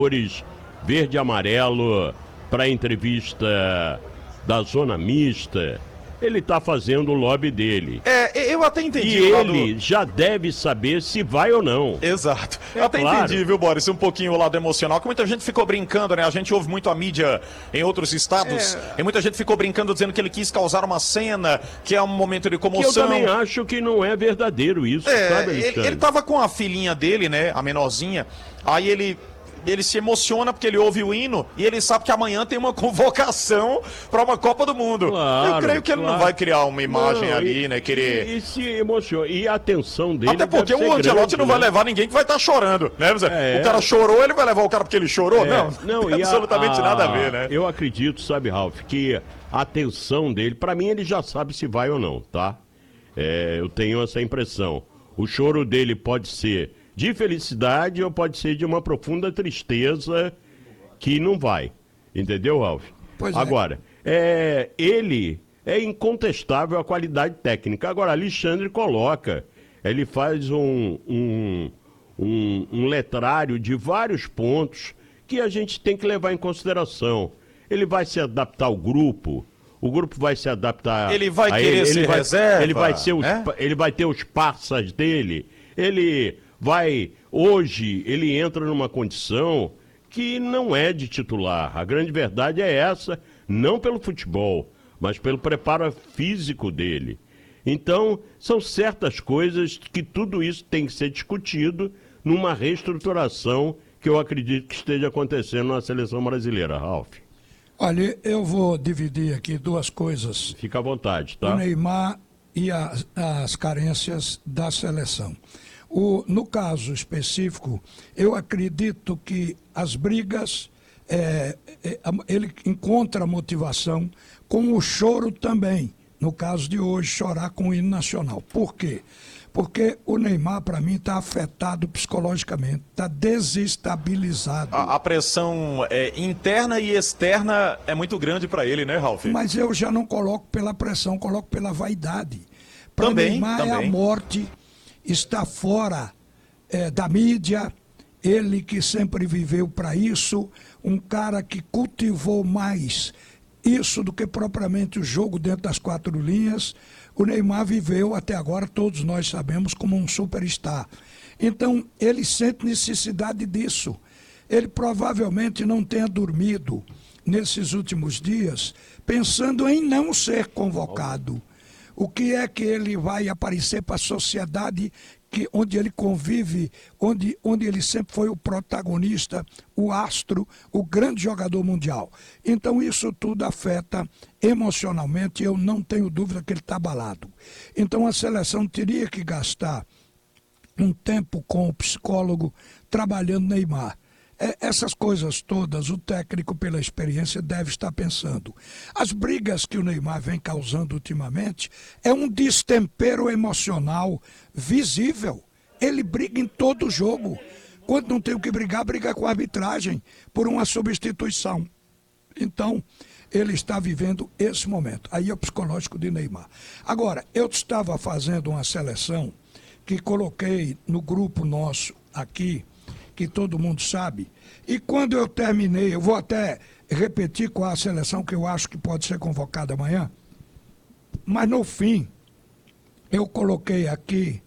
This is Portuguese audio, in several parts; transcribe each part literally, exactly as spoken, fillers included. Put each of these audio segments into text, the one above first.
cores verde e amarelo para entrevista da zona mista. Ele está fazendo o lobby dele. É, eu até entendi. E ele do... já deve saber se vai ou não. Exato. É eu até claro. entendi, viu, Boris, um pouquinho o lado emocional, que muita gente ficou brincando, né? A gente ouve muito a mídia em outros estados, é... e muita gente ficou brincando dizendo que ele quis causar uma cena, que é um momento de comoção. Que eu também acho que não é verdadeiro isso, é, sabe, Alexandre? Ele, ele tava com a filhinha dele, né, a menorzinha, aí ele... Ele se emociona porque ele ouve o hino e ele sabe que amanhã tem uma convocação para uma Copa do Mundo. Claro, eu creio que ele claro. não vai criar uma imagem não, ali, e, né? Querer... E, e se emociona. E a atenção dele. Até porque o Ancelotti não vai né? levar ninguém que vai estar tá chorando, né? É. O cara chorou, ele vai levar o cara porque ele chorou? É. Não, não, não tem absolutamente a, a, nada a ver, né? Eu acredito, sabe, Ralf, que a atenção dele, para mim, ele já sabe se vai ou não, tá? É, eu tenho essa impressão. O choro dele pode ser de felicidade ou pode ser de uma profunda tristeza que não vai, entendeu, Ralf? Pois é. Agora, é, ele é incontestável a qualidade técnica. Agora, Alexandre coloca, ele faz um, um, um, um letrário de vários pontos que a gente tem que levar em consideração. Ele vai se adaptar ao grupo, o grupo vai se adaptar ele vai a querer ele, ser ele vai, reserva, ele vai, ser os, é? ele vai ter os parças dele, ele vai, hoje, ele entra numa condição que não é de titular. A grande verdade é essa, não pelo futebol, mas pelo preparo físico dele. Então, são certas coisas que tudo isso tem que ser discutido numa reestruturação que eu acredito que esteja acontecendo na seleção brasileira, Ralf. Olha, eu vou dividir aqui duas coisas. Fica à vontade, tá? O Neymar e a, as carências da seleção. O, no caso específico, eu acredito que as brigas, é, é, ele encontra motivação com o choro também. No caso de hoje, chorar com o hino nacional. Por quê? Porque o Neymar, para mim, está afetado psicologicamente, está desestabilizado. A, a pressão é, interna e externa é muito grande para ele, né, Ralf? Mas eu já não coloco pela pressão, coloco pela vaidade. Para o Também, Neymar também. é a morte, está fora é, da mídia, ele que sempre viveu para isso, um cara que cultivou mais isso do que propriamente o jogo dentro das quatro linhas. O Neymar viveu até agora, todos nós sabemos, como um superstar. Então, ele sente necessidade disso. Ele provavelmente não tenha dormido nesses últimos dias pensando em não ser convocado. O que é que ele vai aparecer para a sociedade que, onde ele convive, onde, onde ele sempre foi o protagonista, o astro, o grande jogador mundial. Então isso tudo afeta emocionalmente, eu não tenho dúvida que ele está abalado. Então a seleção teria que gastar um tempo com o psicólogo trabalhando Neymar. Essas coisas todas, o técnico, pela experiência, deve estar pensando. As brigas que o Neymar vem causando ultimamente é um destempero emocional visível. Ele briga em todo jogo. Quando não tem o que brigar, briga com a arbitragem por uma substituição. Então, ele está vivendo esse momento. Aí é o psicológico de Neymar. Agora, eu estava fazendo uma seleção que coloquei no grupo nosso aqui, que todo mundo sabe, e quando eu terminei, eu vou até repetir qual a seleção que eu acho que pode ser convocada amanhã, mas no fim, eu coloquei aqui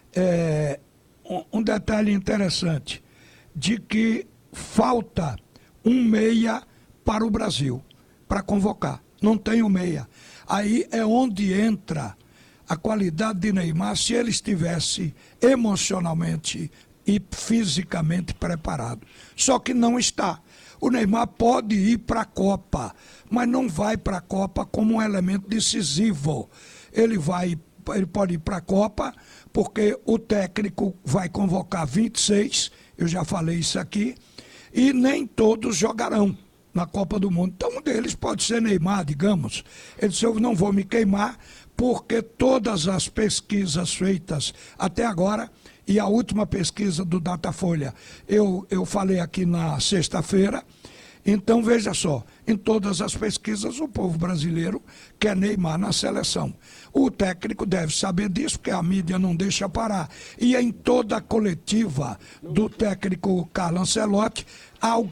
é, um, um detalhe interessante, de que falta um meia para o Brasil, para convocar, não tem um meia. Aí é onde entra a qualidade de Neymar, se ele estivesse emocionalmente e fisicamente preparado. Só que não está. O Neymar pode ir para a Copa, mas não vai para a Copa como um elemento decisivo. Ele vai, ele pode ir para a Copa porque o técnico vai convocar vinte e seis, eu já falei isso aqui, e nem todos jogarão na Copa do Mundo. Então um deles pode ser Neymar, digamos. Ele disse, eu não vou me queimar, porque todas as pesquisas feitas até agora, e a última pesquisa do Datafolha, eu, eu falei aqui na sexta-feira, então veja só, em todas as pesquisas o povo brasileiro quer Neymar na seleção. O técnico deve saber disso, porque a mídia não deixa parar. E em toda a coletiva do técnico Carlo Ancelotti, alguém